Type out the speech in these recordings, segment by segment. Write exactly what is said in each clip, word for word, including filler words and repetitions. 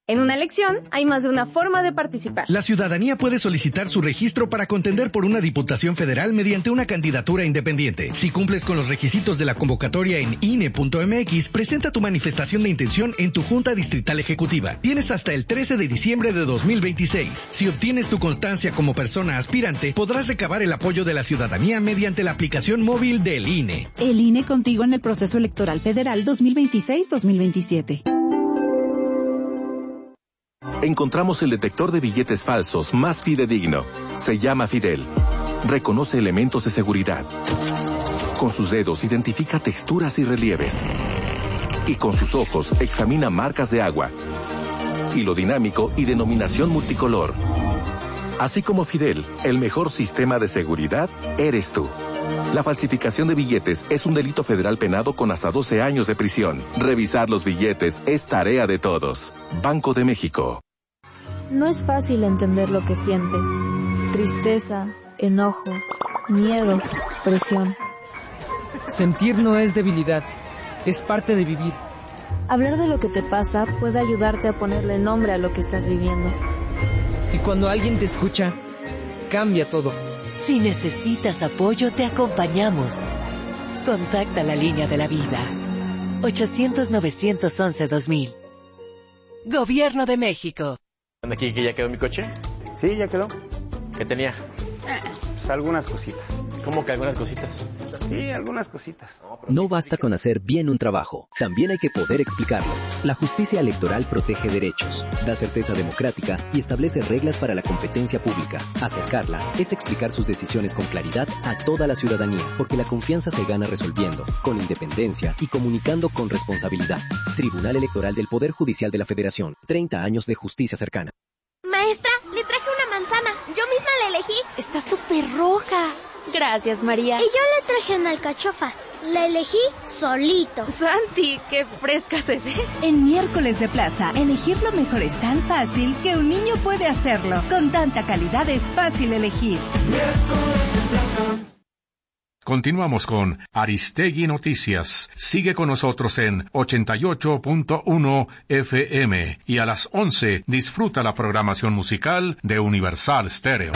En una elección hay más de una forma de participar. La ciudadanía puede solicitar su registro para contender por una diputación federal mediante una candidatura independiente. Si cumples con los requisitos de la convocatoria en I N E punto M X, presenta tu manifestación de intención en tu Junta Distrital Ejecutiva. Tienes hasta el trece de diciembre de dos mil veintiséis. Si obtienes tu constancia como persona aspirante, podrás recabar el apoyo de la ciudadanía mediante la aplicación móvil del I N E. El I N E contigo en el proceso electoral federal dos mil veintiséis dos mil veintisiete. Encontramos el detector de billetes falsos más fidedigno. Se llama Fidel. Reconoce elementos de seguridad. Con sus dedos identifica texturas y relieves. Y con sus ojos examina marcas de agua, hilo dinámico y denominación multicolor. Así como Fidel, el mejor sistema de seguridad eres tú. La falsificación de billetes es un delito federal penado con hasta doce años de prisión. Revisar los billetes es tarea de todos. Banco de México. No es fácil entender lo que sientes. Tristeza, enojo, miedo, presión. Sentir no es debilidad, es parte de vivir. Hablar de lo que te pasa puede ayudarte a ponerle nombre a lo que estás viviendo. Y cuando alguien te escucha, cambia todo. Si necesitas apoyo, te acompañamos. Contacta la línea de la vida. ochocientos, novecientos once, dos mil. Gobierno de México. ¿Aquí que ya quedó mi coche? Sí, ya quedó. ¿Qué tenía? Pues algunas cositas. ¿Cómo que algunas cositas? Sí, algunas cositas. No basta con hacer bien un trabajo, también hay que poder explicarlo. La justicia electoral protege derechos, da certeza democrática y establece reglas para la competencia pública. Acercarla es explicar sus decisiones con claridad a toda la ciudadanía, porque la confianza se gana resolviendo, con independencia y comunicando con responsabilidad. Tribunal Electoral del Poder Judicial de la Federación, treinta años de justicia cercana. Maestra, le traje una manzana. Yo misma la elegí. Está súper roja. Gracias, María. Y yo le traje una alcachofa. La elegí solito. Santi, qué fresca se ve. En Miércoles de Plaza, elegir lo mejor es tan fácil que un niño puede hacerlo. Con tanta calidad es fácil elegir. Miércoles de Plaza. Continuamos con Aristegui Noticias. Sigue con nosotros en ochenta y ocho punto uno F M y a las once disfruta la programación musical de Universal Stereo.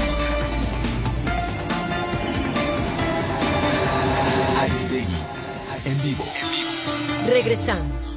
Aristegui en vivo. Regresamos.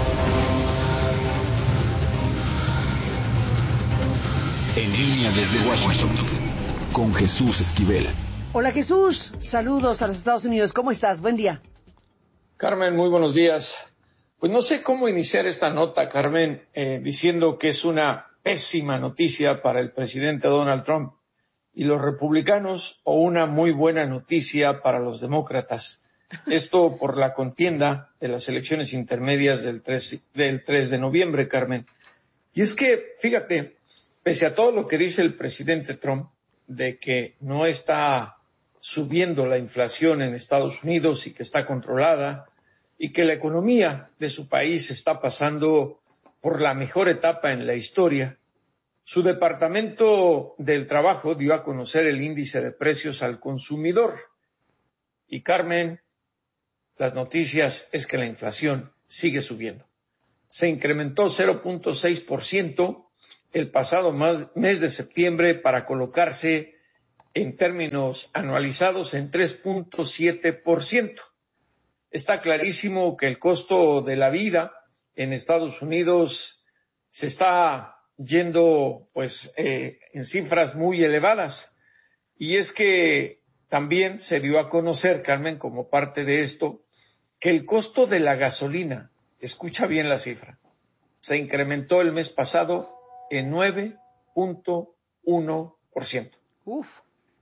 En línea desde Washington con Jesús Esquivel. Hola Jesús, saludos a los Estados Unidos, ¿cómo estás? Buen día. Carmen, muy buenos días. Pues no sé cómo iniciar esta nota, Carmen, eh, diciendo que es una pésima noticia para el presidente Donald Trump y los republicanos o una muy buena noticia para los demócratas. Esto por la contienda de las elecciones intermedias del tres, del tres de noviembre, Carmen. Y es que, fíjate, pese a todo lo que dice el presidente Trump, de que no está subiendo la inflación en Estados Unidos y que está controlada y que la economía de su país está pasando por la mejor etapa en la historia, su Departamento del Trabajo dio a conocer el índice de precios al consumidor. Y Carmen, las noticias es que la inflación sigue subiendo. Se incrementó cero punto seis por ciento el pasado mes de septiembre para colocarse en términos anualizados en tres punto siete por ciento. Está clarísimo que el costo de la vida en Estados Unidos se está yendo pues eh, en cifras muy elevadas. Y es que también se dio a conocer, Carmen, como parte de esto, que el costo de la gasolina, escucha bien la cifra, se incrementó el mes pasado en nueve punto uno por ciento. Uf.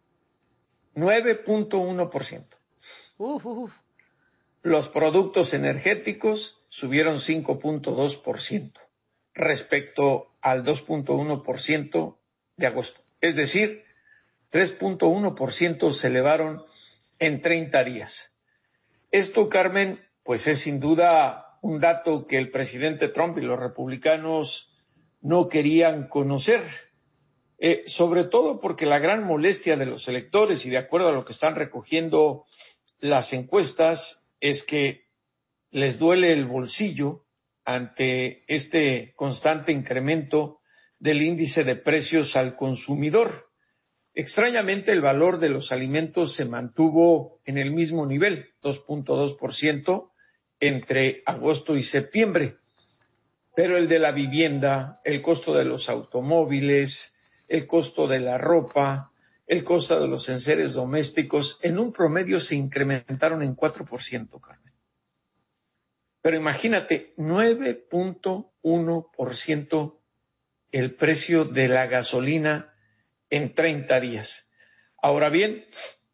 nueve punto uno por ciento. Uf, uf. Los productos energéticos subieron cinco punto dos por ciento respecto al dos punto uno por ciento de agosto. Es decir, tres punto uno por ciento se elevaron en treinta días. Esto, Carmen, pues es sin duda un dato que el presidente Trump y los republicanos no querían conocer, eh, sobre todo porque la gran molestia de los electores, y de acuerdo a lo que están recogiendo las encuestas, es que les duele el bolsillo ante este constante incremento del índice de precios al consumidor. Extrañamente, el valor de los alimentos se mantuvo en el mismo nivel, dos punto dos por ciento, entre agosto y septiembre. Pero el de la vivienda, el costo de los automóviles, el costo de la ropa, el costo de los enseres domésticos, en un promedio se incrementaron en cuatro por ciento, Carmen. Pero imagínate, nueve punto uno por ciento el precio de la gasolina en treinta días. Ahora bien,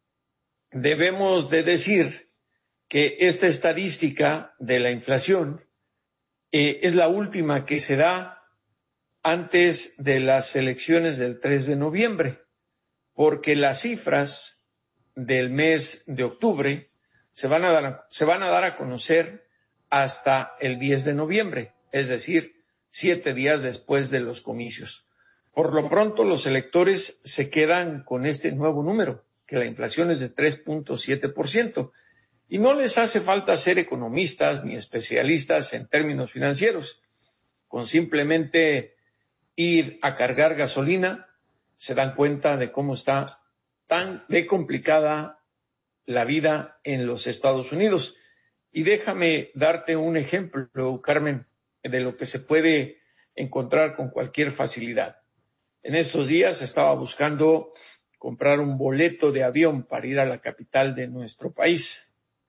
debemos de decir que esta estadística de la inflación eh, es la última que se da antes de las elecciones del tres de noviembre, porque las cifras del mes de octubre se van a dar, se van a dar a conocer hasta el diez de noviembre, es decir, siete días después de los comicios. Por lo pronto, los electores se quedan con este nuevo número, que la inflación es de tres punto siete por ciento, y no les hace falta ser economistas ni especialistas en términos financieros. Con simplemente ir a cargar gasolina, se dan cuenta de cómo está tan de complicada la vida en los Estados Unidos. Y déjame darte un ejemplo, Carmen, de lo que se puede encontrar con cualquier facilidad. En estos días estaba buscando comprar un boleto de avión para ir a la capital de nuestro país,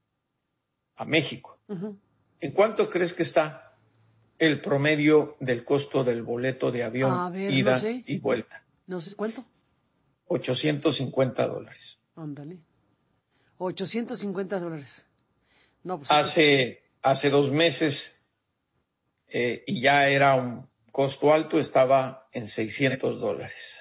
a México. Uh-huh. ¿En cuánto crees que está el promedio del costo del boleto de avión ver, ida no sé. y vuelta? No sé, ¿cuánto? ochocientos cincuenta dólares. Ándale. ochocientos cincuenta dólares. No, pues, hace, hace dos meses, eh, y ya era un costo alto, estaba en seiscientos dólares.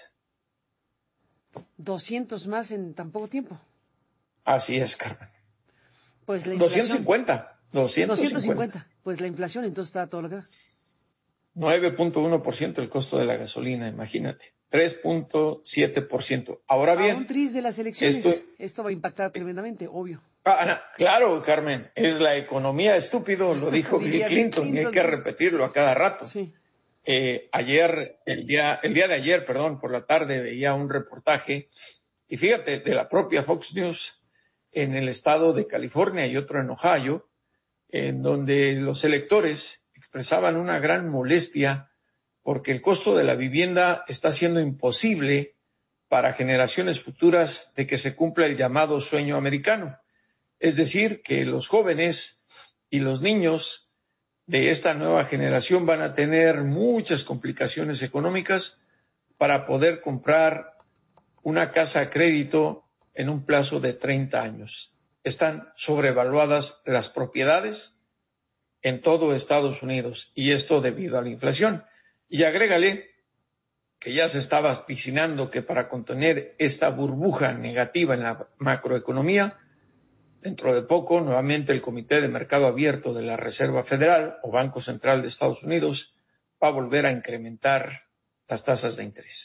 doscientos más en tan poco tiempo. Así es, Carmen. Pues la doscientos cincuenta. doscientos cincuenta. Pues la inflación entonces está todo lo que da. nueve punto uno por ciento el costo de la gasolina, imagínate. tres punto siete por ciento. Ahora bien, a un tris de las elecciones, esto, esto va a impactar tremendamente, obvio. Ah, claro, Carmen, es la economía, estúpido, lo dijo Bill Clinton, Clinton, y hay que repetirlo a cada rato. Sí. Eh, ayer, el día, el día de ayer, perdón, por la tarde veía un reportaje, y fíjate, de la propia Fox News, en el estado de California y otro en Ohio, en donde los electores expresaban una gran molestia porque el costo de la vivienda está siendo imposible para generaciones futuras de que se cumpla el llamado sueño americano. Es decir, que los jóvenes y los niños de esta nueva generación van a tener muchas complicaciones económicas para poder comprar una casa a crédito en un plazo de treinta años. Están sobrevaluadas las propiedades en todo Estados Unidos, y esto debido a la inflación. Y agrégale que ya se estaba vaticinando que para contener esta burbuja negativa en la macroeconomía, dentro de poco, nuevamente el Comité de Mercado Abierto de la Reserva Federal o Banco Central de Estados Unidos va a volver a incrementar las tasas de interés.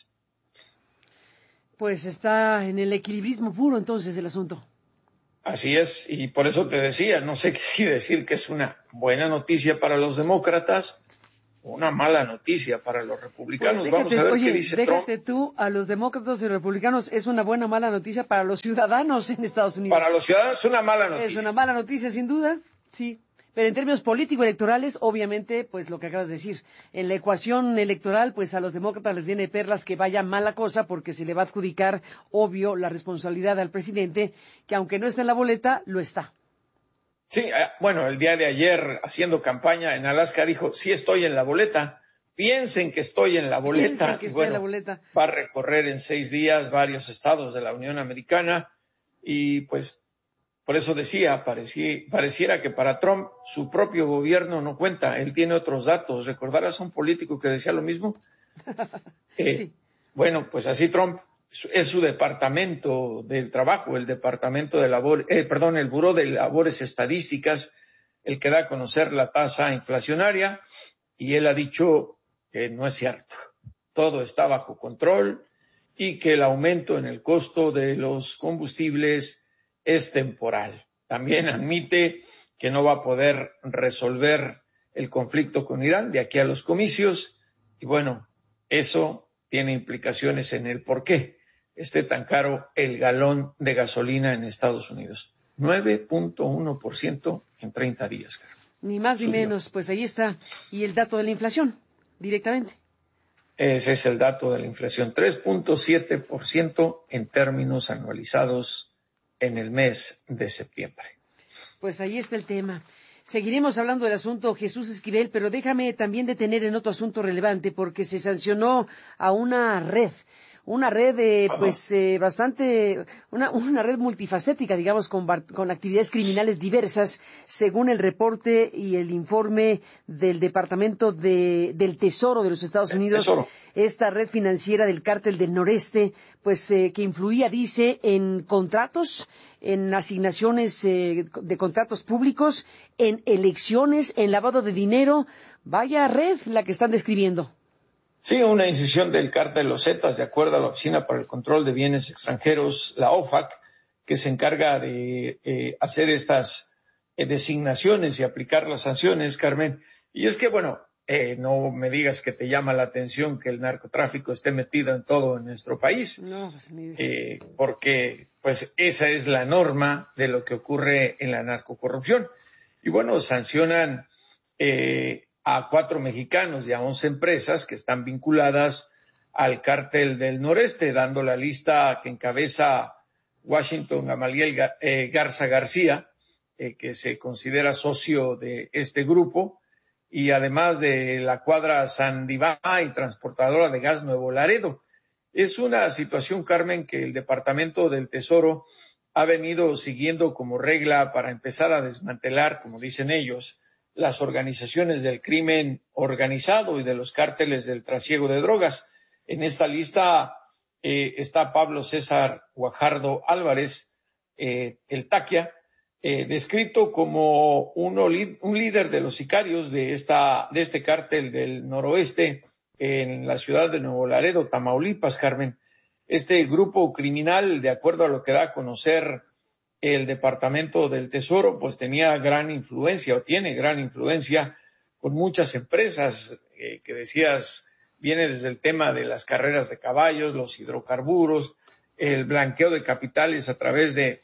Pues está en el equilibrismo puro entonces el asunto. Así es, y por eso te decía, no sé qué decir que es una buena noticia para los demócratas, una mala noticia para los republicanos. Pues déjate, Vamos a ver oye, qué dice déjate Trump. tú, a los demócratas y republicanos, es una buena o mala noticia para los ciudadanos en Estados Unidos. Para los ciudadanos es una mala noticia. Es una mala noticia, sin duda, sí. Pero en términos político-electorales, obviamente, pues lo que acabas de decir, en la ecuación electoral, pues a los demócratas les viene perlas que vaya mal la cosa porque se le va a adjudicar, obvio, la responsabilidad al presidente, que aunque no está en la boleta, lo está. Sí, bueno, el día de ayer, haciendo campaña en Alaska, dijo, sí estoy en la boleta, piensen que estoy en la boleta. Piensen que estoy bueno, en la boleta. Va a recorrer en seis días varios estados de la Unión Americana y pues por eso decía, parecía, pareciera que para Trump su propio gobierno no cuenta, él tiene otros datos. ¿Recordarás a un político que decía lo mismo? eh, sí. Bueno, pues así Trump es su departamento del trabajo, el departamento de labor, eh, perdón, el Buró de Labores Estadísticas, el que da a conocer la tasa inflacionaria, y él ha dicho que no es cierto. Todo está bajo control y que el aumento en el costo de los combustibles es temporal. También admite que no va a poder resolver el conflicto con Irán de aquí a los comicios. Y bueno, eso tiene implicaciones en el por qué esté tan caro el galón de gasolina en Estados Unidos. nueve punto uno por ciento en treinta días. Carmen. Ni más ni menos, pues ahí está. Y el dato de la inflación, directamente. Ese es el dato de la inflación, tres punto siete por ciento en términos anualizados en el mes de septiembre. Pues ahí está el tema. Seguiremos hablando del asunto Jesús Esquivel, pero déjame también detener en otro asunto relevante, porque se sancionó a una red, una red eh, pues eh, bastante, una, una red multifacética, digamos, con, con actividades criminales diversas, según el reporte y el informe del Departamento de, del Tesoro de los Estados Unidos. Tesoro. Esta red financiera del Cártel del Noreste, pues eh, que influía, dice, en contratos, en asignaciones eh, de contratos públicos, en elecciones, en lavado de dinero. Vaya red la que están describiendo. Sí, una incisión del Cártel de los Zetas, de acuerdo a la Oficina para el Control de Bienes Extranjeros, la O F A C, que se encarga de eh, hacer estas eh, designaciones y aplicar las sanciones, Carmen. Y es que, bueno, eh, no me digas que te llama la atención que el narcotráfico esté metido en todo en nuestro país, no, pues, ni... eh, porque pues esa es la norma de lo que ocurre en la narcocorrupción. Y bueno, sancionan eh, a cuatro mexicanos y a once empresas que están vinculadas al Cártel del Noreste, dando la lista que encabeza Washington Gamaliel eh, Garza García, eh, que se considera socio de este grupo, y además de la cuadra Sandibá y transportadora de gas Nuevo Laredo. Es una situación, Carmen, que el Departamento del Tesoro ha venido siguiendo como regla para empezar a desmantelar, como dicen ellos, las organizaciones del crimen organizado y de los cárteles del trasiego de drogas. En esta lista eh, está Pablo César Guajardo Álvarez, eh, el Taquia, eh, descrito como uno, un líder de los sicarios de, esta, de este cártel del noroeste en la ciudad de Nuevo Laredo, Tamaulipas, Carmen. Este grupo criminal, de acuerdo a lo que da a conocer el Departamento del Tesoro, pues tenía gran influencia o tiene gran influencia con muchas empresas eh, que decías, viene desde el tema de las carreras de caballos, los hidrocarburos, el blanqueo de capitales a través de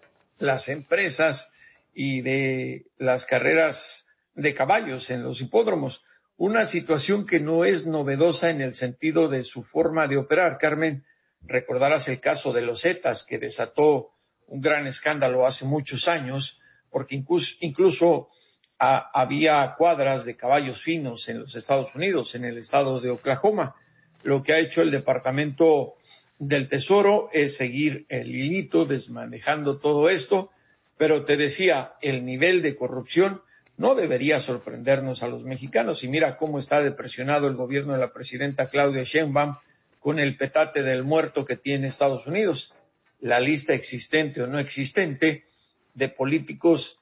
las empresas y de las carreras de caballos en los hipódromos. Una situación que no es novedosa en el sentido de su forma de operar. Carmen, recordarás el caso de los Zetas, que desató un gran escándalo hace muchos años, porque incluso, incluso a, había cuadras de caballos finos en los Estados Unidos, en el estado de Oklahoma. Lo que ha hecho el Departamento del Tesoro es seguir el hilito, desmanejando todo esto, pero te decía, el nivel de corrupción no debería sorprendernos a los mexicanos. Y mira cómo está depresionado el gobierno de la presidenta Claudia Sheinbaum con el petate del muerto que tiene Estados Unidos. La lista existente o no existente de políticos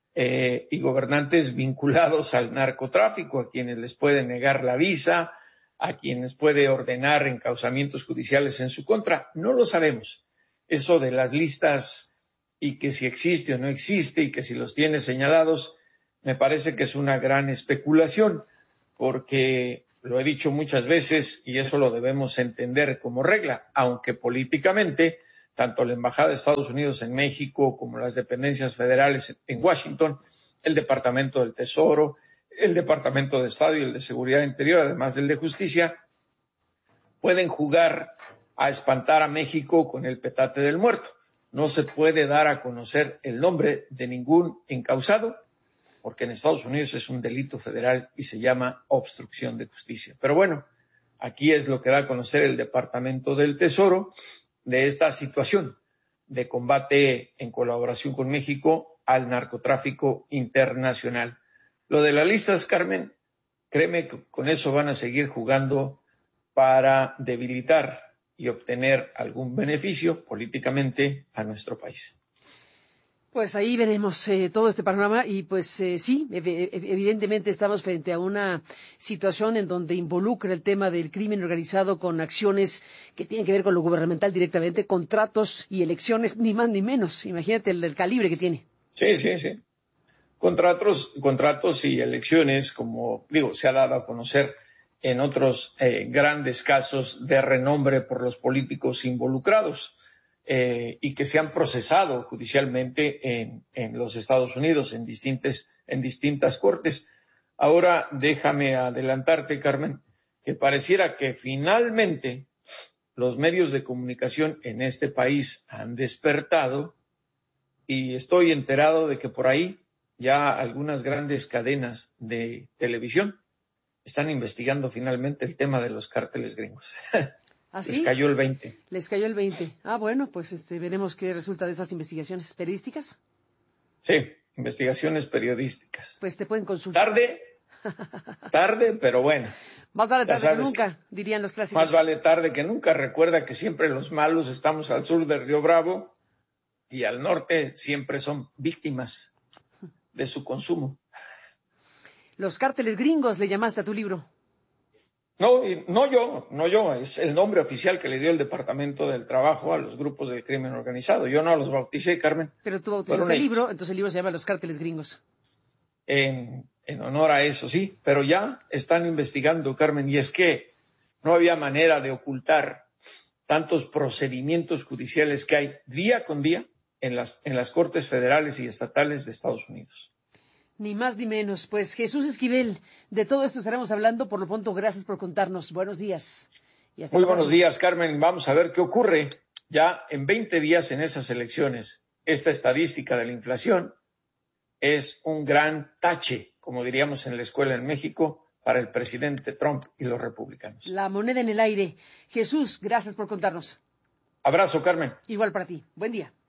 eh, y gobernantes vinculados al narcotráfico, a quienes les puede negar la visa, a quienes puede ordenar encauzamientos judiciales en su contra. No lo sabemos. Eso de las listas y que si existe o no existe y que si los tiene señalados, me parece que es una gran especulación, porque lo he dicho muchas veces y eso lo debemos entender como regla, aunque políticamente tanto la Embajada de Estados Unidos en México como las dependencias federales en Washington, el Departamento del Tesoro, el Departamento de Estado y el de Seguridad Interior, además del de Justicia, pueden jugar a espantar a México con el petate del muerto. No se puede dar a conocer el nombre de ningún encausado, porque en Estados Unidos es un delito federal y se llama obstrucción de justicia. Pero bueno, aquí es lo que da a conocer el Departamento del Tesoro de esta situación de combate en colaboración con México al narcotráfico internacional. Lo de las listas, Carmen, créeme que con eso van a seguir jugando para debilitar y obtener algún beneficio políticamente a nuestro país. Pues ahí veremos eh, todo este panorama y pues eh, sí, ev evidentemente estamos frente a una situación en donde involucra el tema del crimen organizado con acciones que tienen que ver con lo gubernamental directamente, contratos y elecciones, ni más ni menos. Imagínate el, el calibre que tiene. Sí, sí, sí. contratos, contratos y elecciones, como digo, se ha dado a conocer en otros eh, grandes casos de renombre por los políticos involucrados eh, y que se han procesado judicialmente en, en los Estados Unidos, en distintas, en distintas cortes. Ahora déjame adelantarte, Carmen, que pareciera que finalmente los medios de comunicación en este país han despertado y estoy enterado de que por ahí ya algunas grandes cadenas de televisión están investigando finalmente el tema de los cárteles gringos. ¿Ah, sí? Les cayó el veinte. Les cayó el veinte. Ah, bueno, pues este, veremos qué resulta de esas investigaciones periodísticas. Sí, investigaciones periodísticas. Pues te pueden consultar. Tarde, tarde, pero bueno. Más vale tarde que nunca, dirían los clásicos. Más vale tarde que nunca. Recuerda que siempre los malos estamos al sur del Río Bravo y al norte siempre son víctimas de su consumo. Los cárteles gringos le llamaste a tu libro. No, no yo, no yo. Es el nombre oficial que le dio el Departamento del Trabajo a los grupos del crimen organizado. Yo no los bauticé, Carmen. Pero tú bautizaste el libro, entonces el libro se llama Los cárteles gringos. En, en honor a eso, sí. Pero ya están investigando, Carmen, y es que no había manera de ocultar tantos procedimientos judiciales que hay día con día en las, en las cortes federales y estatales de Estados Unidos. Ni más ni menos. Pues Jesús Esquivel, de todo esto estaremos hablando. Por lo pronto, gracias por contarnos. Buenos días. Y hasta Muy luego. buenos días, Carmen. Vamos a ver qué ocurre ya en veinte días en esas elecciones. Esta estadística de la inflación es un gran tache, como diríamos en la escuela en México, para el presidente Trump y los republicanos. La moneda en el aire. Jesús, gracias por contarnos. Abrazo, Carmen. Igual para ti. Buen día.